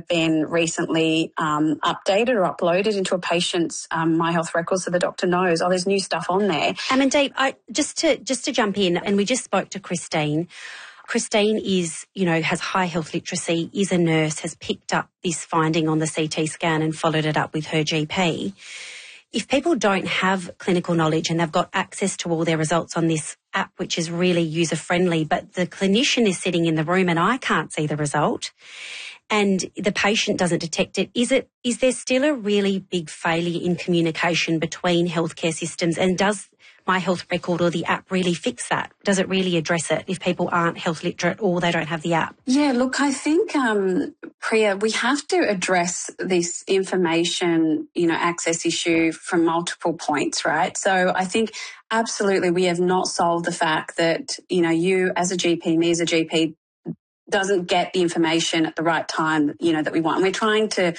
been recently updated or uploaded into a patient's My Health record, so the doctor knows, oh, there's new stuff on there. Amandeep, just to jump in, and we just spoke to Christine. Christine is, has high health literacy, is a nurse, has picked up this finding on the CT scan and followed it up with her GP. If people don't have clinical knowledge and they've got access to all their results on this app, which is really user-friendly, but the clinician is sitting in the room and I can't see the result and the patient doesn't detect it, is there still a really big failure in communication between healthcare systems, and does My Health record or the app really fix that? Does it really address it if people aren't health literate or they don't have the app? Yeah, look, I think, Priya, we have to address this information, access issue from multiple points, right? So I think absolutely we have not solved the fact that, you as a GP, me as a GP, doesn't get the information at the right time, that we want. And we're trying to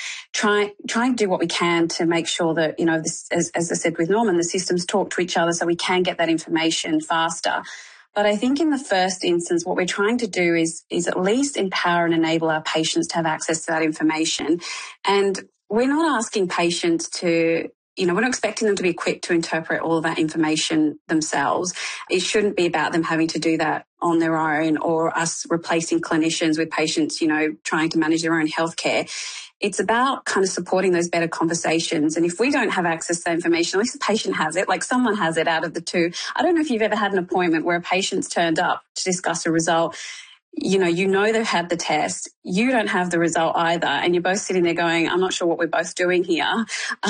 do what we can to make sure that, this, as I said with Norman, the systems talk to each other so we can get that information faster. But I think in the first instance, what we're trying to do is at least empower and enable our patients to have access to that information. And we're not asking patients to, we're not expecting them to be equipped to interpret all of that information themselves. It shouldn't be about them having to do that on their own or us replacing clinicians with patients, trying to manage their own healthcare. It's about kind of supporting those better conversations. And if we don't have access to that information, at least the patient has it, like someone has it out of the two. I don't know if you've ever had an appointment where a patient's turned up to discuss a result. They've had the test. You don't have the result either. And you're both sitting there going, I'm not sure what we're both doing here.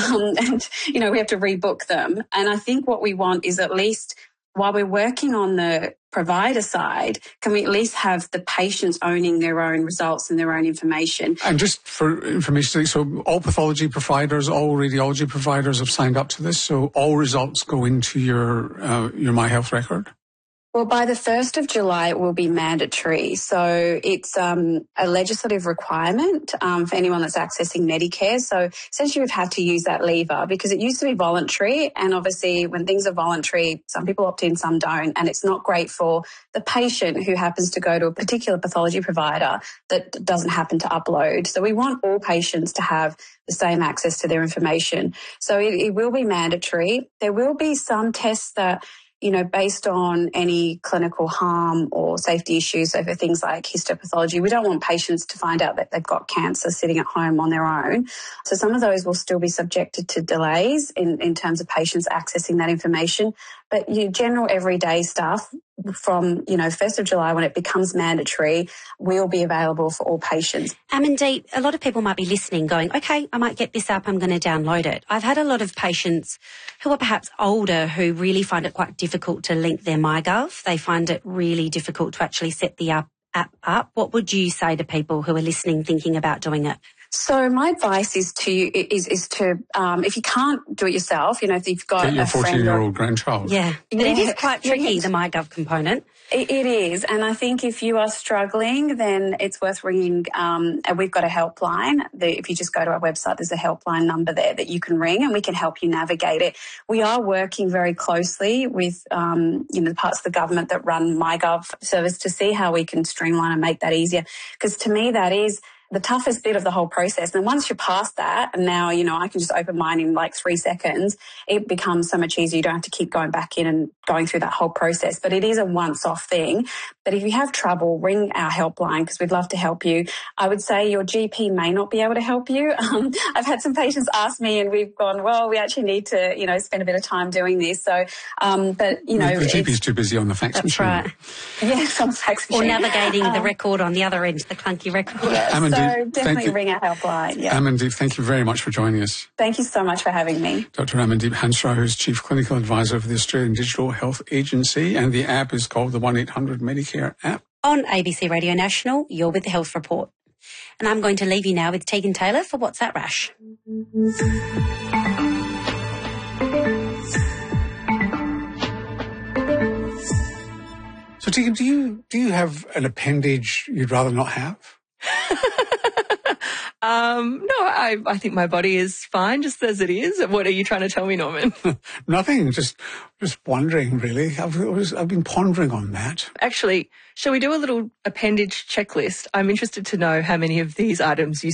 And we have to rebook them. And I think what we want is at least while we're working on the provider side, can we at least have the patients owning their own results and their own information? And just for information, so all pathology providers, all radiology providers have signed up to this. So all results go into your My Health record? Well, by the 1st of July, it will be mandatory. So it's a legislative requirement for anyone that's accessing Medicare. So essentially we've had to use that lever because it used to be voluntary. And obviously when things are voluntary, some people opt in, some don't. And it's not great for the patient who happens to go to a particular pathology provider that doesn't happen to upload. So we want all patients to have the same access to their information. So it will be mandatory. There will be some tests that based on any clinical harm or safety issues, so for things like histopathology, we don't want patients to find out that they've got cancer sitting at home on their own. So some of those will still be subjected to delays in terms of patients accessing that information. But general everyday stuff from, 1st of July when it becomes mandatory will be available for all patients. Amandeep, a lot of people might be listening going, okay, I might get this up, I'm going to download it. I've had a lot of patients who are perhaps older who really find it quite difficult to link their MyGov. They find it really difficult to actually set the app up. What would you say to people who are listening thinking about doing it? So my advice is to if you can't do it yourself, if you've got get your a friend 14-year-old grandchild. Yeah, but it is quite tricky, the MyGov component. It is, and I think if you are struggling, then it's worth ringing. We've got a helpline. If you just go to our website, there's a helpline number there that you can ring, and we can help you navigate it. We are working very closely with the parts of the government that run MyGov service to see how we can streamline and make that easier. Because to me, that is the toughest bit of the whole process. And once you're past that, and now, I can just open mine in like 3 seconds, it becomes so much easier. You don't have to keep going back in and going through that whole process. But it is a once-off thing. But if you have trouble, ring our helpline because we'd love to help you. I would say your GP may not be able to help you. I've had some patients ask me and we've gone, well, we actually need to, spend a bit of time doing this. So, but, The GP's too busy on the fax machine. That's right. Yes, on the fax machine. Or navigating the record on the other end, the clunky record. Yeah, so definitely ring our helpline. Yeah. Amandeep, thank you very much for joining us. Thank you so much for having me. Dr. Amandeep Hansrao, who's Chief Clinical Advisor for the Australian Digital Health Agency, and the app is called the 1-800 Medicare app. On ABC Radio National, you're with the Health Report. And I'm going to leave you now with Tegan Taylor for What's That Rash? So, Tegan, do you have an appendage you'd rather not have? No, I think my body is fine just as it is. What are you trying to tell me, Norman? Nothing, just wondering, really. I've been pondering on that. Actually, shall we do a little appendage checklist? I'm interested to know how many of these items you